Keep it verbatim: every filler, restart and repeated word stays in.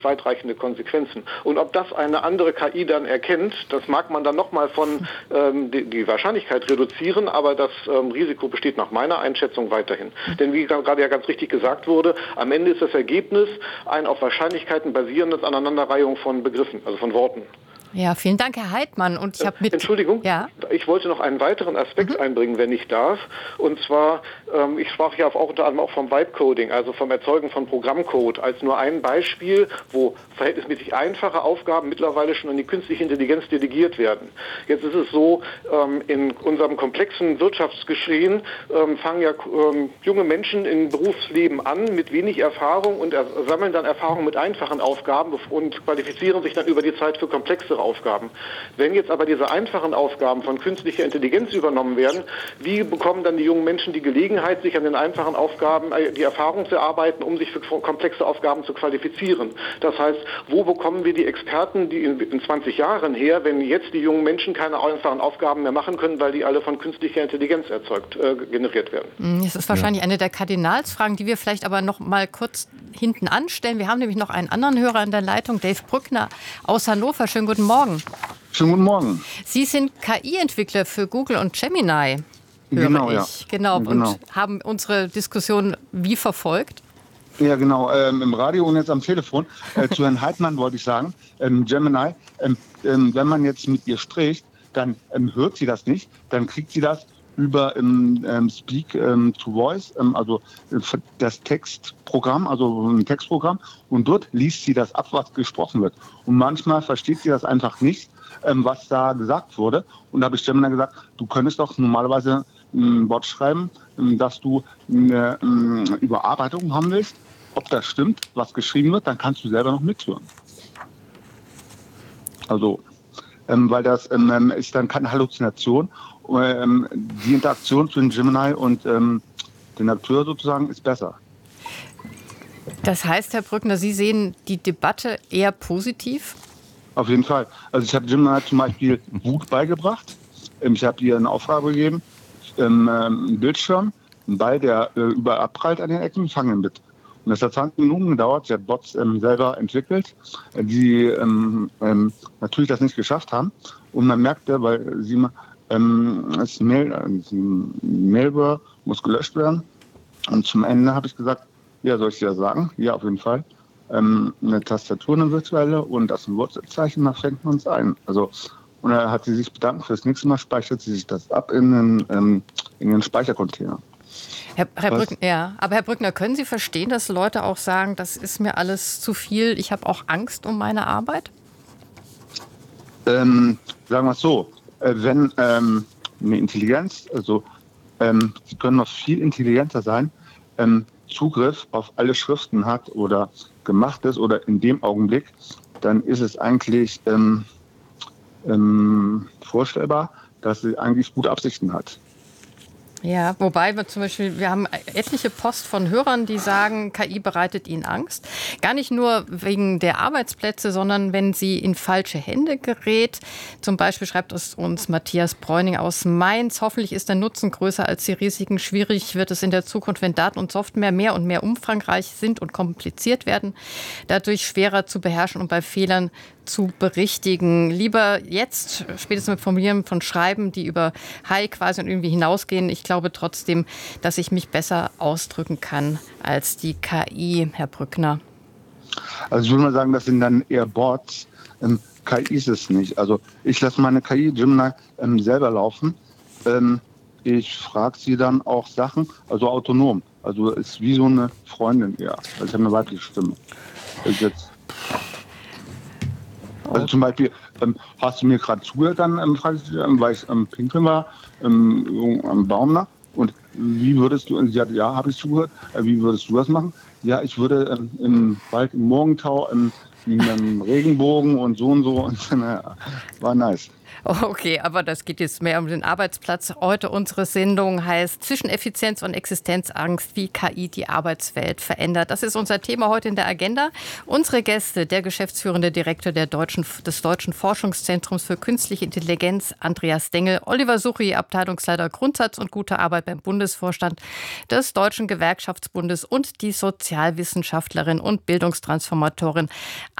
weitreichende Konsequenzen. Und ob das eine andere K I dann erkennt, das mag man dann nochmal von ähm, die, die Wahrscheinlichkeit reduzieren, aber das ähm, Risiko besteht nach meiner Einschätzung weiterhin. Mhm. Denn wie gerade ja ganz richtig gesagt wurde, am Ende ist das Ergebnis ein auf Wahrscheinlichkeiten basierendes Aneinanderreihung von Begriffen, also von Worten. Ja, vielen Dank, Herr Heidmann. Und ich habe mit Entschuldigung, ja? ich wollte noch einen weiteren Aspekt mhm. einbringen, wenn ich darf. Und zwar, ähm, ich sprach ja auch unter anderem auch vom Vibe-Coding, also vom Erzeugen von Programmcode, als nur ein Beispiel, wo verhältnismäßig einfache Aufgaben mittlerweile schon an die künstliche Intelligenz delegiert werden. Jetzt ist es so, ähm, in unserem komplexen Wirtschaftsgeschehen ähm, fangen ja ähm, junge Menschen im Berufsleben an mit wenig Erfahrung und er sammeln dann Erfahrung mit einfachen Aufgaben und qualifizieren sich dann über die Zeit für komplexere Aufgaben. Wenn jetzt aber diese einfachen Aufgaben von künstlicher Intelligenz übernommen werden, wie bekommen dann die jungen Menschen die Gelegenheit, sich an den einfachen Aufgaben die Erfahrung zu erarbeiten, um sich für komplexe Aufgaben zu qualifizieren? Das heißt, wo bekommen wir die Experten, die in, in zwanzig Jahren her, wenn jetzt die jungen Menschen keine einfachen Aufgaben mehr machen können, weil die alle von künstlicher Intelligenz erzeugt, äh, generiert werden? Das ist wahrscheinlich ja. eine der Kardinalsfragen, die wir vielleicht aber noch mal kurz hinten anstellen. Wir haben nämlich noch einen anderen Hörer in der Leitung, Dave Brückner aus Hannover. Schönen guten Morgen. Schönen guten Morgen. Sie sind K I-Entwickler für Google und Gemini, höre genau, ich. Ja. Genau, und genau. haben unsere Diskussion wie verfolgt? Ja, genau, ähm, im Radio und jetzt am Telefon. Äh, zu Herrn Heidmann wollte ich sagen, ähm, Gemini, ähm, ähm, wenn man jetzt mit ihr spricht, dann ähm, hört sie das nicht, dann kriegt sie das über ähm, ähm, Speak ähm, to Voice, ähm, also äh, das Textprogramm, also ein Textprogramm, und dort liest sie das ab, was gesprochen wird. Und manchmal versteht sie das einfach nicht, ähm, was da gesagt wurde. Und da habe ich Gemini gesagt, du könntest doch normalerweise ein Wort schreiben, ähm, dass du eine ähm, Überarbeitung haben willst. Ob das stimmt, was geschrieben wird, dann kannst du selber noch mithören. Also, ähm, weil das ähm, ist dann keine Halluzination. Ähm, die Interaktion zwischen Gemini und ähm, dem Akteur sozusagen ist besser. Das heißt, Herr Brückner, Sie sehen die Debatte eher positiv? Auf jeden Fall. Also ich habe Gemini zum Beispiel Wut beigebracht. Ähm, ich habe ihr eine Aufgabe gegeben, ähm, einen Bildschirm, einen Ball, der äh, überall abprallt an den Ecken, fangen mit. Und das hat zwanzig Minuten gedauert. Sie hat Bots ähm, selber entwickelt, die ähm, ähm, natürlich das nicht geschafft haben. Und man merkte, weil sie ähm, das Mail, äh, Mailware muss gelöscht werden. Und zum Ende habe ich gesagt, ja, soll ich dir das sagen? Ja, auf jeden Fall. Ähm, eine Tastatur, eine virtuelle und das ein Wortzeichen, da schenken wir uns ein. Also, und da hat sie sich bedankt. Fürs nächste Mal speichert sie sich das ab in einen, ähm, in einen Speichercontainer. Herr, Herr Brückner, ja, aber Herr Brückner, können Sie verstehen, dass Leute auch sagen, das ist mir alles zu viel, ich habe auch Angst um meine Arbeit? Ähm, sagen wir es so, äh, wenn ähm, eine Intelligenz, also ähm, sie können noch viel intelligenter sein, ähm, Zugriff auf alle Schriften hat oder gemacht ist oder in dem Augenblick, dann ist es eigentlich ähm, ähm, vorstellbar, dass sie eigentlich gute Absichten hat. Ja, wobei wir zum Beispiel, wir haben etliche Post von Hörern, die sagen, K I bereitet ihnen Angst. Gar nicht nur wegen der Arbeitsplätze, sondern wenn sie in falsche Hände gerät. Zum Beispiel schreibt es uns Matthias Bräuning aus Mainz. Hoffentlich ist der Nutzen größer als die Risiken. Schwierig wird es in der Zukunft, wenn Daten und Software mehr und mehr umfangreich sind und kompliziert werden. Dadurch schwerer zu beherrschen und bei Fehlern zu berichtigen. Lieber jetzt, spätestens mit Formulieren von Schreiben, die über Hi quasi und irgendwie hinausgehen. Ich glaube trotzdem, dass ich mich besser ausdrücken kann als die K I, Herr Brückner. Also ich würde mal sagen, das sind dann eher Bots. Ähm, K I ist es nicht. Also ich lasse meine K I Gemini ähm, selber laufen. Ähm, ich frage sie dann auch Sachen, also autonom. Also ist wie so eine Freundin, ja. Also ich habe eine weibliche Stimme. Das ist jetzt Also zum Beispiel, ähm, hast du mir gerade zugehört, dann ähm, frage ich, ähm, weil ich ähm, pinkeln war, ähm, am Baum nach. Und wie würdest du, und sie hat, ja, habe ich zugehört, äh, wie würdest du das machen? Ja, ich würde ähm, im Wald, im Morgentau, ähm, in einem Regenbogen und so und so. Und, äh, war nice. Okay, aber das geht jetzt mehr um den Arbeitsplatz. Heute unsere Sendung heißt Zwischen Effizienz und Existenzangst, wie K I die Arbeitswelt verändert. Das ist unser Thema heute in der Agenda. Unsere Gäste, der geschäftsführende Direktor der Deutschen, des Deutschen Forschungszentrums für Künstliche Intelligenz, Andreas Dengel, Oliver Suchy, Abteilungsleiter Grundsatz und gute Arbeit beim Bundesvorstand des Deutschen Gewerkschaftsbundes und die Sozialwissenschaftlerin und Bildungstransformatorin